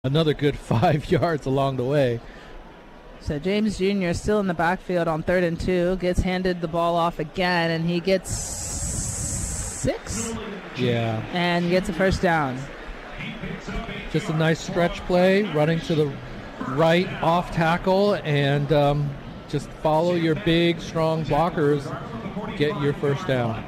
Another good 5 yards along the way. So James Jr. still in the backfield on 3rd and 2. Gets handed the ball off again, and he gets 6? Yeah. And gets a first down. Just a nice stretch play, running to the right off tackle, and just follow your big, strong blockers, get your first down.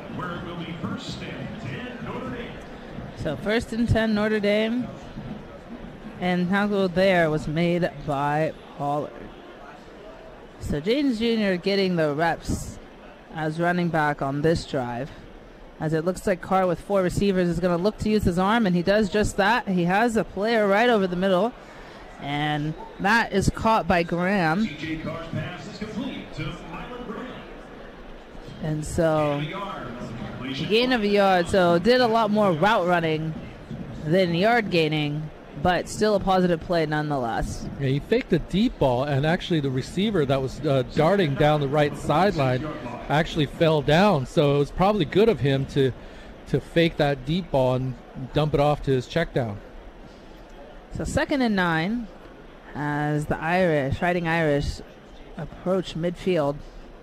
So 1st and 10 Notre Dame. And tackle there was made by Pollard. So James Jr. getting the reps as running back on this drive. As it looks like Carr with 4 receivers is going to look to use his arm, and he does just that. He has a player right over the middle, and that is caught by Graham. And so, gain of a yard. So did a lot more route running than yard gaining, but still a positive play nonetheless. Yeah, he faked the deep ball, and actually the receiver that was darting down the right sideline actually fell down. So it was probably good of him to fake that deep ball and dump it off to his check down. So 2nd and 9 as the Fighting Irish approach midfield.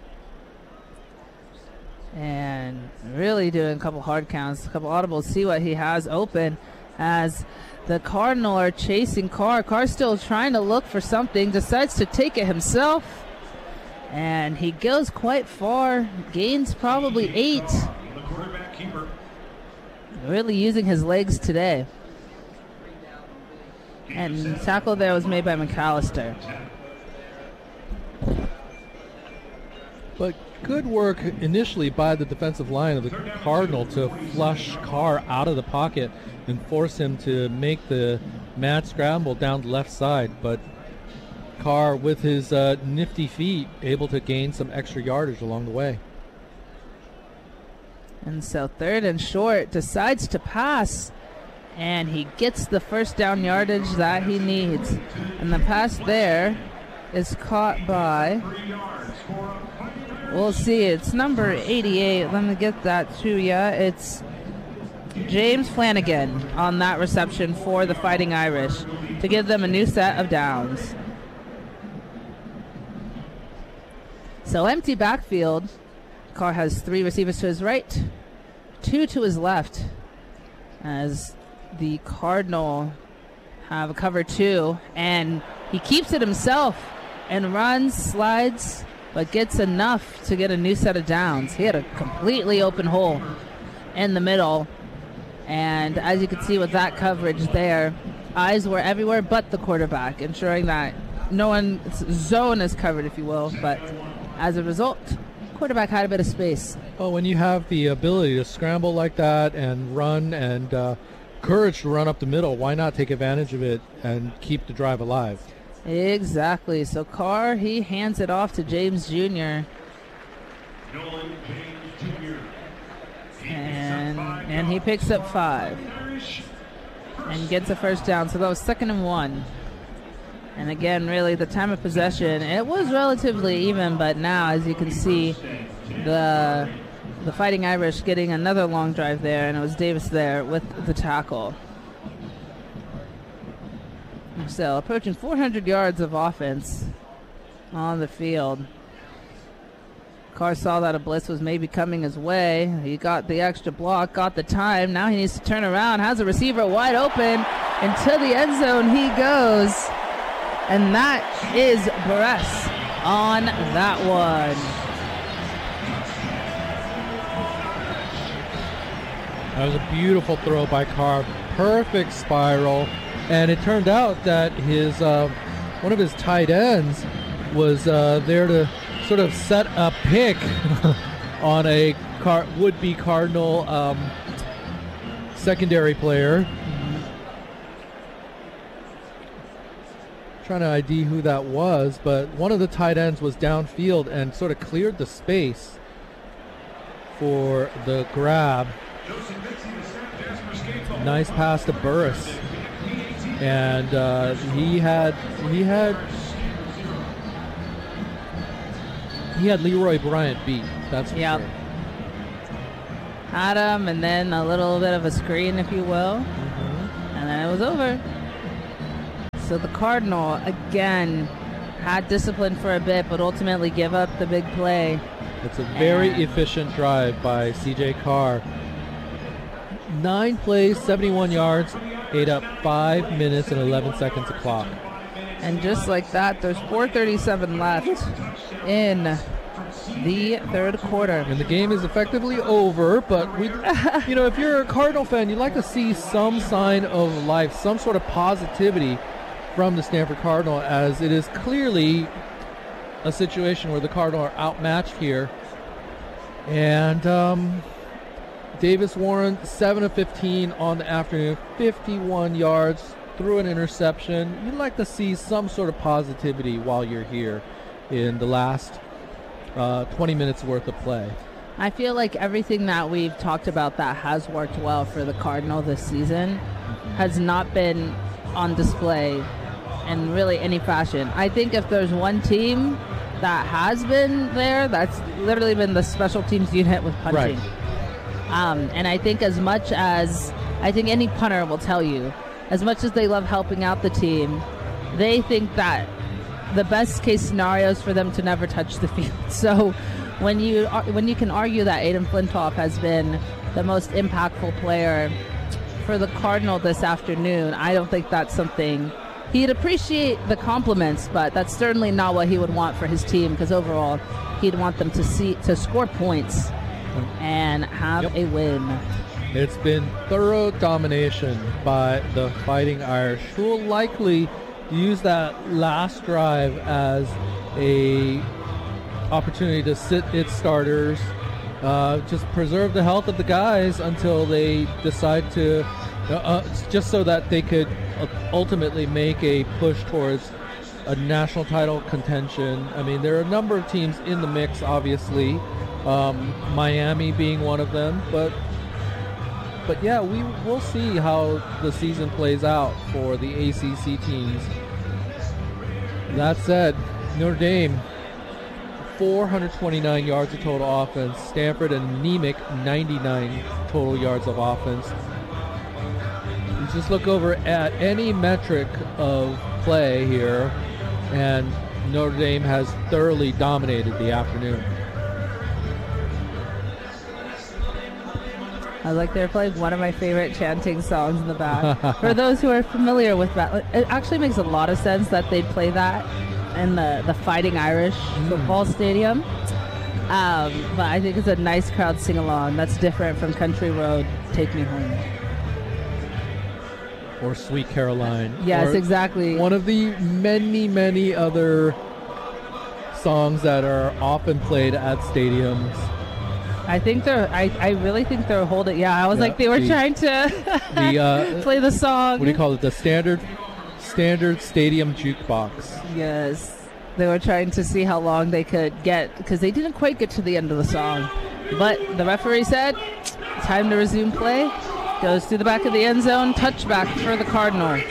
And really doing a couple hard counts, a couple audibles, see what he has open as the Cardinal are chasing Carr. Carr's still trying to look for something, decides to take it himself, and he goes quite far, gains probably 8. Really using his legs today. And tackle there was made by McAllister. But good work initially by the defensive line of the Cardinal to flush Carr out of the pocket and force him to make the mad scramble down the left side. But Carr, with his nifty feet, able to gain some extra yardage along the way. And so 3rd and short, decides to pass, and he gets the first down yardage that he needs. And the pass there is caught by, we'll see, it's number 88. Let me get that to you. It's James Flanagan on that reception for the Fighting Irish to give them a new set of downs. So empty backfield. Carr has 3 receivers to his right, 2 to his left, as the Cardinal have a cover 2, and he keeps it himself and runs, slides, but gets enough to get a new set of downs. He had a completely open hole in the middle, and as you can see with that coverage there, eyes were everywhere but the quarterback, ensuring that no one's zone is covered, if you will, but as a result, quarterback had a bit of space. Well, when you have the ability to scramble like that and run and courage to run up the middle, why not take advantage of it and keep the drive alive? Exactly. So Carr, he hands it off to James Jr. And he picks up 5 and gets a first down. So that was 2nd and 1. And again, really, the time of possession, it was relatively even, but now, as you can see, the Fighting Irish getting another long drive there, and it was Davis there with the tackle. So approaching 400 yards of offense on the field. Carr saw that a blitz was maybe coming his way. He got the extra block, got the time. Now he needs to turn around, has a receiver wide open. Into the end zone he goes. And that is Burress on that one. That was a beautiful throw by Carr. Perfect spiral. And it turned out that his one of his tight ends was there to sort of set a pick on a would-be Cardinal secondary player. Trying to ID who that was, but one of the tight ends was downfield and sort of cleared the space for the grab. Nice pass to Burress, and he had Leroy Bryant beat. That's for sure. Had him, and then a little bit of a screen, if you will, and then it was over. So the Cardinal, again, had discipline for a bit, but ultimately give up the big play. It's a very efficient drive by C.J. Carr. 9 plays, 71 yards, ate up 5 minutes and 11 seconds of clock. And just like that, there's 4:37 left in the third quarter. And the game is effectively over, but if you're a Cardinal fan, you'd like to see some sign of life, some sort of positivity from the Stanford Cardinal, as it is clearly a situation where the Cardinal are outmatched here. And Davis Warren, 7 of 15 on the afternoon, 51 yards, threw an interception. You'd like to see some sort of positivity while you're here in the last 20 minutes worth of play. I feel like everything that we've talked about that has worked well for the Cardinal this season has not been on display in really any fashion. I think if there's one team that has been there, that's literally been the special teams unit with punching. Right. And I think as much as, I think any punter will tell you, as much as they love helping out the team, they think that the best case scenario is for them to never touch the field. So when you can argue that Aiden Flintoff has been the most impactful player for the Cardinal this afternoon, I don't think that's something he'd appreciate the compliments, but that's certainly not what he would want for his team, because overall he'd want them to score points and have a win. It's been thorough domination by the Fighting Irish, who will likely use that last drive as a opportunity to sit its starters, just preserve the health of the guys until they decide to, just so that they could ultimately make a push towards a national title contention. I mean, there are a number of teams in the mix, obviously, Miami being one of them, but yeah, we'll see how the season plays out for the ACC teams. That said, Notre Dame, 429 yards of total offense. Stanford, anemic 99 total yards of offense. You just look over at any metric of play here, and Notre Dame has thoroughly dominated the afternoon. I like they're playing one of my favorite chanting songs in the back. For those who are familiar with that, it actually makes a lot of sense that they'd play that in the Fighting Irish football stadium. But I think it's a nice crowd sing-along. That's different from Country Road, Take Me Home. Or Sweet Caroline. Yes, or exactly. One of the many, many other songs that are often played at stadiums. I really think they're holding. Yeah, I was like, they were trying to play the song. What do you call it? The standard stadium jukebox. Yes, they were trying to see how long they could get, because they didn't quite get to the end of the song. But the referee said, time to resume play. Goes to the back of the end zone. Touchback for the Cardinal.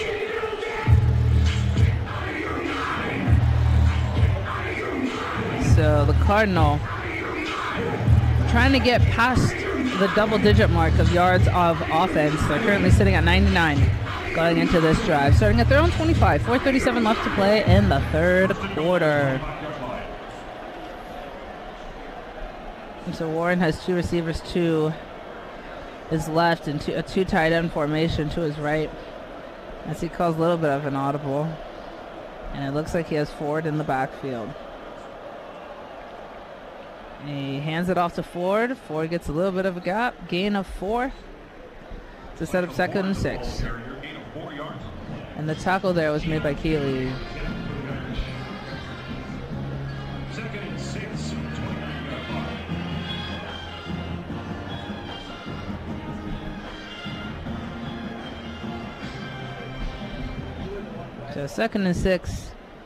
So the Cardinal trying to get past the double-digit mark of yards of offense. They're currently sitting at 99 going into this drive. Starting at their own 25. 4:37 left to play in the third quarter. And so Warren has two receivers, 2 is left, and a 2 tight end formation to his right, as he calls a little bit of an audible. And it looks like he has Ford in the backfield. He hands it off to Ford. Ford gets a little bit of a gap. Gain of 4 to set up 2nd and 6. And the tackle there was made by Keeley. So 2nd and 6.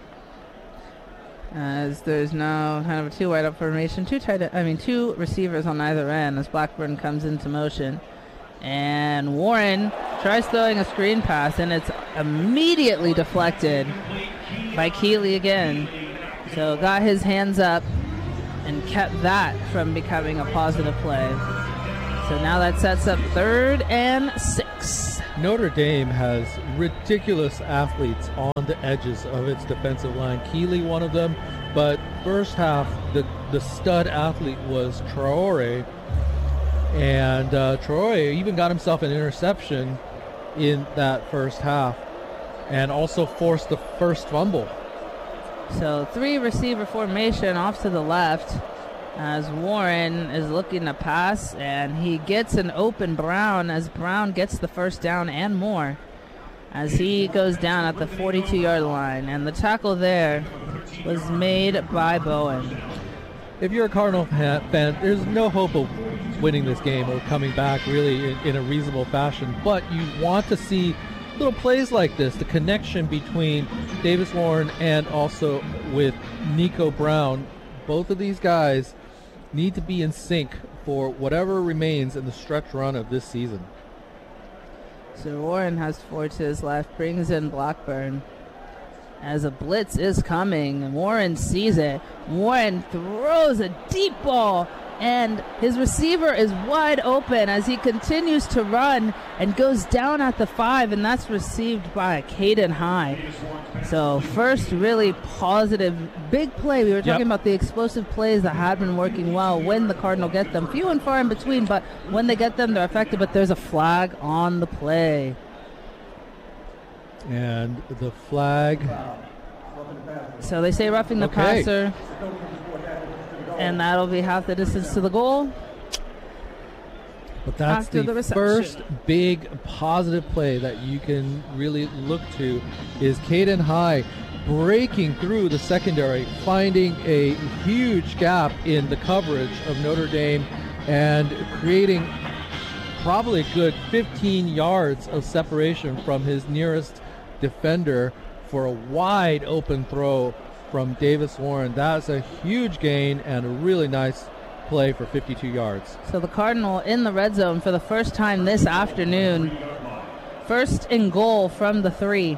As there's now kind of a 2 wide up formation, 2 receivers on either end as Blackburn comes into motion. And Warren tries throwing a screen pass, and it's immediately deflected by Keeley again. So got his hands up and kept that from becoming a positive play. So now that sets up 3rd and 6. Notre Dame has ridiculous athletes on the edges of its defensive line. Keeley, one of them, but first half, the stud athlete was Traore, and Traore even got himself an interception in that first half, and also forced the first fumble. So 3 receiver formation off to the left as Warren is looking to pass, and he gets an open Brown as Brown gets the first down and more as he goes down at the 42-yard line. And the tackle there was made by Bowen. If you're a Cardinal fan, there's no hope of winning this game or coming back really in a reasonable fashion, but you want to see little plays like this, the connection between Davis Warren and also with Nico Brown. Both of these guys need to be in sync for whatever remains in the stretch run of this season. So Warren has 4 to his left, brings in Blackburn as a blitz is coming. Warren sees it. Warren throws a deep ball, and his receiver is wide open as he continues to run and goes down at the 5, and that's received by Caden High. So first really positive big play. We were talking about the explosive plays that had been working well when the Cardinal get them. Few and far in between, but when they get them, they're effective. But there's a flag on the play. And the flag. So they say roughing the passer. And that'll be half the distance to the goal. But that's the first big positive play that you can really look to is Caden High breaking through the secondary, finding a huge gap in the coverage of Notre Dame and creating probably a good 15 yards of separation from his nearest defender for a wide open throw from Davis Warren. That's a huge gain and a really nice play for 52 yards. So the Cardinal in the red zone for the first time this afternoon. First and goal from the 3.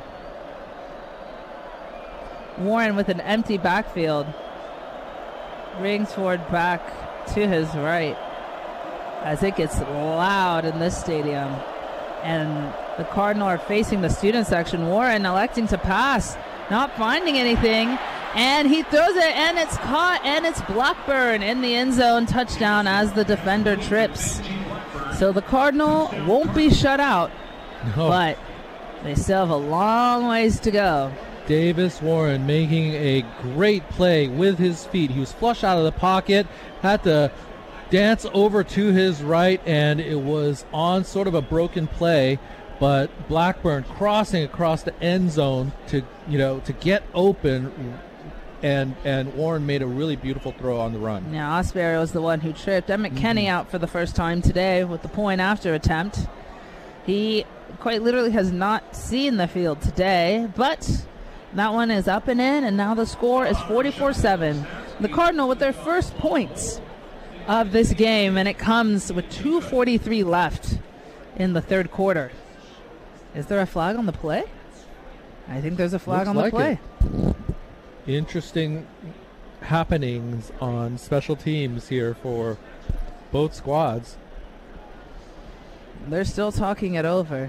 Warren with an empty backfield. Rings forward back to his right as it gets loud in this stadium. And the Cardinal are facing the student section. Warren electing to pass, not finding anything. And he throws it, and it's caught, and it's Blackburn in the end zone. Touchdown as the defender trips. So the Cardinal won't be shut out, but they still have a long ways to go. Davis Warren making a great play with his feet. He was flush out of the pocket, had to dance over to his right, and it was on sort of a broken play. But Blackburn crossing across the end zone to get open. And Warren made a really beautiful throw on the run. Now, Osbury was the one who tripped. Emmett Kenny out for the first time today with the point after attempt. He quite literally has not seen the field today, but that one is up and in, and now the score is 44-7. The Cardinal with their first points of this game, and it comes with 2:43 left in the third quarter. Is there a flag on the play? I think there's a flag on the play. Interesting happenings on special teams here for both squads. They're still talking it over.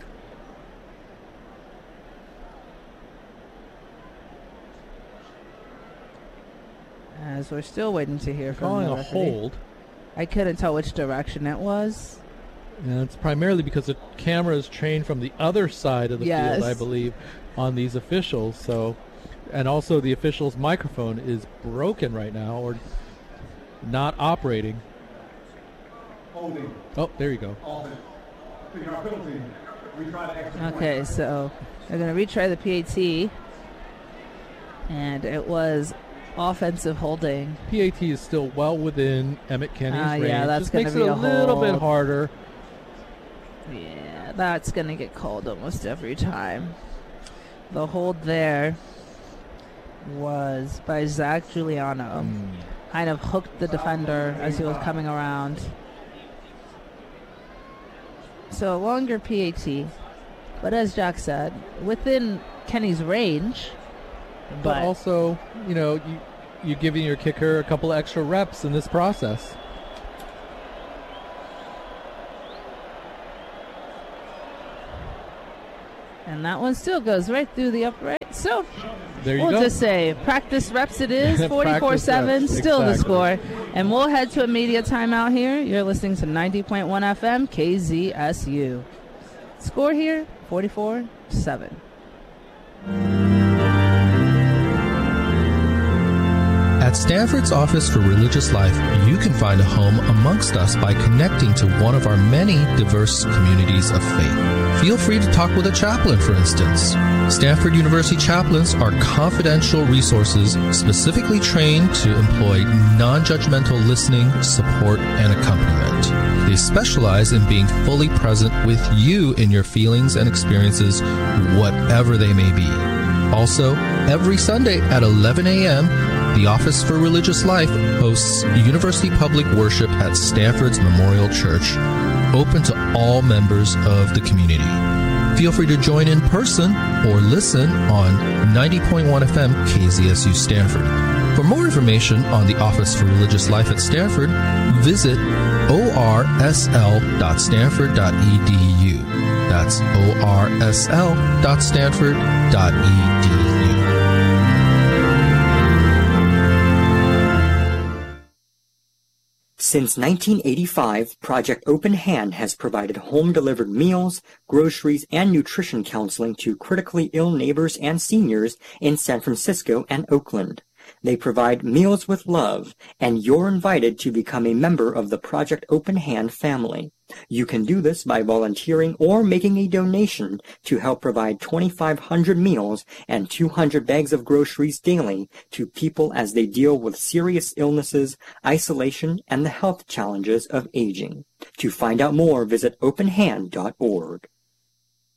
As we're still waiting to hear from the referee. Calling a hold. I couldn't tell which direction it was. And it's primarily because the camera is trained from the other side of the field, I believe, on these officials. So, and also the official's microphone is broken right now or not operating. Holding. Oh, there you go. Okay, so they're going to retry the PAT. And it was offensive holding. PAT is still well within Emmett Kenny's range. Yeah, that's going to be a little bit harder. Yeah, that's going to get called almost every time. The hold there was by Zach Giuliano. Kind of hooked the defender as he was coming around. So a longer PAT, but as Jack said, within Kenny's range. But also, you're giving your kicker a couple of extra reps in this process. And that one still goes right through the upright. So There you we'll go. just say practice reps it is. 44-7, Practice reps, still the exactly. score. And we'll head to a media timeout here. You're listening to 90.1 FM KZSU. Score here, 44-7. At Stanford's Office for Religious Life, you can find a home amongst us by connecting to one of our many diverse communities of faith. Feel free to talk with a chaplain, for instance. Stanford University chaplains are confidential resources specifically trained to employ non-judgmental listening, support, and accompaniment. They specialize in being fully present with you in your feelings and experiences, whatever they may be. Also, every Sunday at 11 a.m., the Office for Religious Life hosts University Public Worship at Stanford's Memorial Church, open to all members of the community. Feel free to join in person or listen on 90.1 FM KZSU Stanford. For more information on the Office for Religious Life at Stanford, visit orsl.stanford.edu. That's orsl.stanford.edu. Since 1985, Project Open Hand has provided home-delivered meals, groceries, and nutrition counseling to critically ill neighbors and seniors in San Francisco and Oakland. They provide meals with love, and you're invited to become a member of the Project Open Hand family. You can do this by volunteering or making a donation to help provide 2,500 meals and 200 bags of groceries daily to people as they deal with serious illnesses, isolation, and the health challenges of aging. To find out more, visit openhand.org.